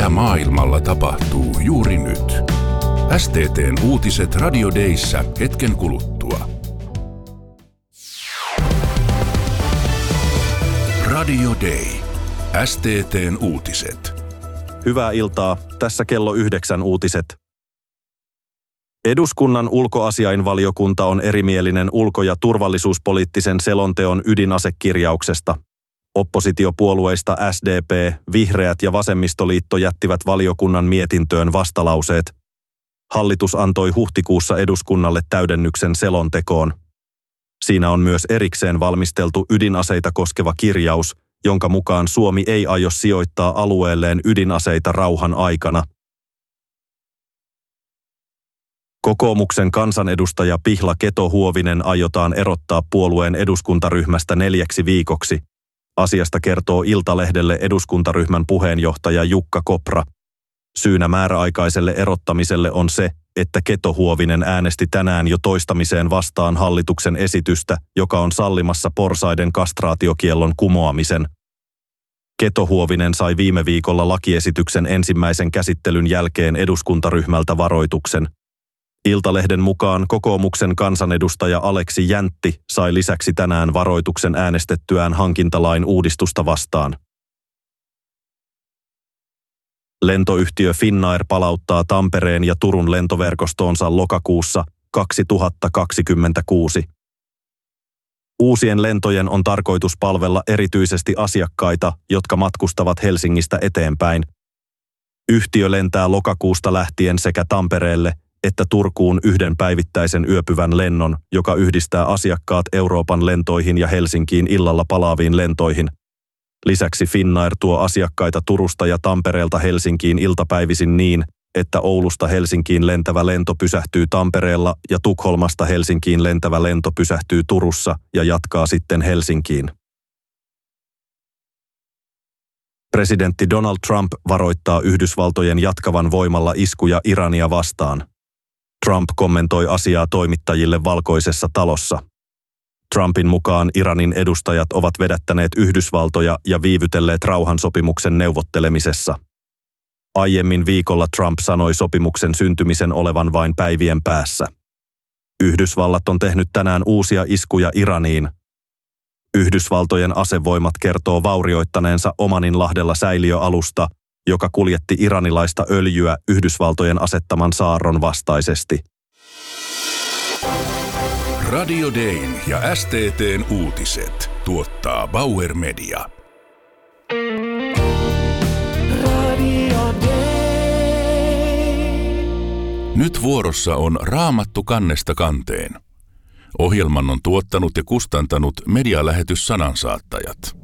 Mitä maailmalla tapahtuu juuri nyt? STT:n uutiset Radio Dayssä hetken kuluttua. Radio Day. STT:n uutiset. Hyvää iltaa. Tässä kello 9 uutiset. Eduskunnan ulkoasiainvaliokunta on erimielinen ulko- ja turvallisuuspoliittisen selonteon ydinasekirjauksesta. Oppositiopuolueista SDP, Vihreät ja Vasemmistoliitto jättivät valiokunnan mietintöön vastalauseet. Hallitus antoi huhtikuussa eduskunnalle täydennyksen selontekoon. Siinä on myös erikseen valmisteltu ydinaseita koskeva kirjaus, jonka mukaan Suomi ei aio sijoittaa alueelleen ydinaseita rauhan aikana. Kokoomuksen kansanedustaja Pihla Keto-Huovinen aiotaan erottaa puolueen eduskuntaryhmästä 4 viikoksi. Asiasta kertoo Iltalehdelle eduskuntaryhmän puheenjohtaja Jukka Kopra. Syynä määräaikaiselle erottamiselle on se, että Keto-Huovinen äänesti tänään jo toistamiseen vastaan hallituksen esitystä, joka on sallimassa porsaiden kastraatiokiellon kumoamisen. Keto-Huovinen sai viime viikolla lakiesityksen ensimmäisen käsittelyn jälkeen eduskuntaryhmältä varoituksen. Iltalehden mukaan kokoomuksen kansanedustaja Aleksi Jäntti sai lisäksi tänään varoituksen äänestettyään hankintalain uudistusta vastaan. Lentoyhtiö Finnair palauttaa Tampereen ja Turun lentoverkostoonsa lokakuussa 2026. Uusien lentojen on tarkoitus palvella erityisesti asiakkaita, jotka matkustavat Helsingistä eteenpäin. Yhtiö lentää lokakuusta lähtien sekä Tampereelle että Turkuun 1 päivittäisen yöpyvän lennon, joka yhdistää asiakkaat Euroopan lentoihin ja Helsinkiin illalla palaaviin lentoihin. Lisäksi Finnair tuo asiakkaita Turusta ja Tampereelta Helsinkiin iltapäivisin niin, että Oulusta Helsinkiin lentävä lento pysähtyy Tampereella ja Tukholmasta Helsinkiin lentävä lento pysähtyy Turussa ja jatkaa sitten Helsinkiin. Presidentti Donald Trump varoittaa Yhdysvaltojen jatkavan voimalla iskuja Irania vastaan. Trump kommentoi asiaa toimittajille Valkoisessa talossa. Trumpin mukaan Iranin edustajat ovat vedättäneet Yhdysvaltoja ja viivytelleet rauhansopimuksen neuvottelemisessa. Aiemmin viikolla Trump sanoi sopimuksen syntymisen olevan vain päivien päässä. Yhdysvallat on tehnyt tänään uusia iskuja Iraniin. Yhdysvaltojen asevoimat kertoo vaurioittaneensa Omaninlahdella säiliöalusta, joka kuljetti iranilaista öljyä Yhdysvaltojen asettaman saarron vastaisesti. Radio Dayn ja STT:n uutiset tuottaa Bauer Media. Radio Day. Nyt vuorossa on Raamattu kannesta kanteen. Ohjelman on tuottanut ja kustantanut medialähetys Sanansaattajat.